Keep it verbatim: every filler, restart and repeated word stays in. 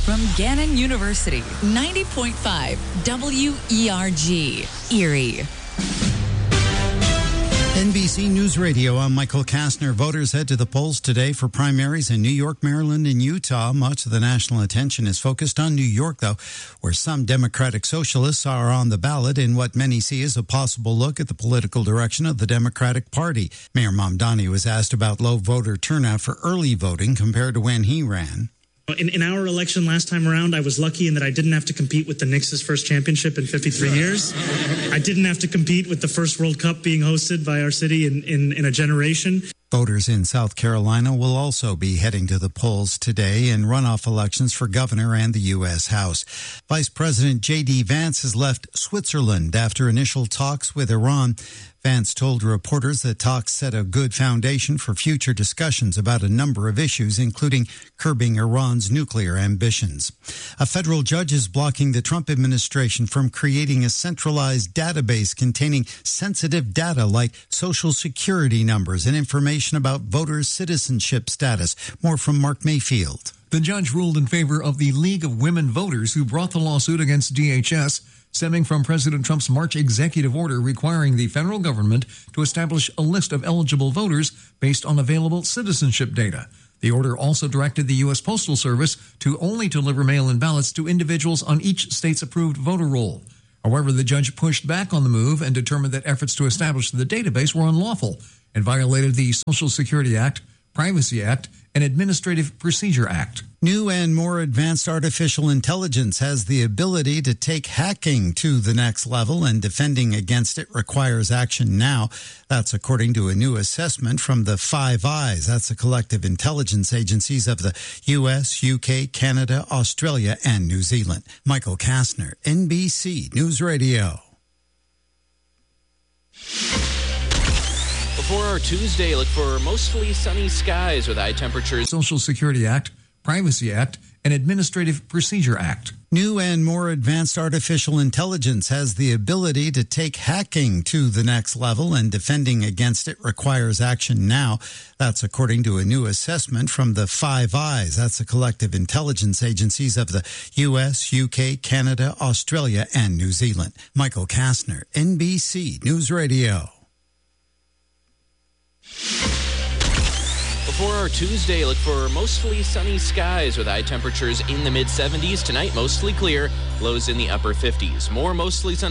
From Gannon University, ninety point five W E R G, Erie. N B C News Radio, I'm Michael Kastner. Voters head to the polls today for primaries in New York, Maryland, and Utah. Much of the national attention is focused on New York, though, where some Democratic socialists are on the ballot in what many see as a possible look at the political direction of the Democratic Party. Mayor Mamdani was asked about low voter turnout for early voting compared to when he ran. In, in our election last time around, I was lucky in that I didn't have to compete with the Knicks' first championship in fifty-three years. I didn't have to compete with the first World Cup being hosted by our city in, in, in a generation. Voters in South Carolina will also be heading to the polls today in runoff elections for governor and the U S. House. Vice President J D. Vance has left Switzerland after initial talks with Iran. Vance told reporters that talks set a good foundation for future discussions about a number of issues, including curbing Iran's nuclear ambitions. A federal judge is blocking the Trump administration from creating a centralized database containing sensitive data like Social Security numbers and information about voters' citizenship status. More from Mark Mayfield. The judge ruled in favor of the League of Women Voters who brought the lawsuit against D H S, stemming from President Trump's March executive order requiring the federal government to establish a list of eligible voters based on available citizenship data. The order also directed the U S. Postal Service to only deliver mail-in ballots to individuals on each state's approved voter roll. However, the judge pushed back on the move and determined that efforts to establish the database were unlawful and violated the Social Security Act, Privacy Act, and Administrative Procedure Act. New and more advanced artificial intelligence has the ability to take hacking to the next level, and defending against it requires action now. That's according to a new assessment from the Five Eyes. That's the collective intelligence agencies of the U S, U K, Canada, Australia, and New Zealand. Michael Kastner, N B C News Radio. For our Tuesday, look for mostly sunny skies with high temperatures. Social Security Act, Privacy Act, and Administrative Procedure Act. New and more advanced artificial intelligence has the ability to take hacking to the next level, and defending against it requires action now. That's according to a new assessment from the Five Eyes. That's the collective intelligence agencies of the U S, U K, Canada, Australia, and New Zealand. Michael Kastner, N B C News Radio. For our Tuesday, look for mostly sunny skies with high temperatures in the mid seventies. Tonight, mostly clear, lows in the upper fifties. More mostly sunny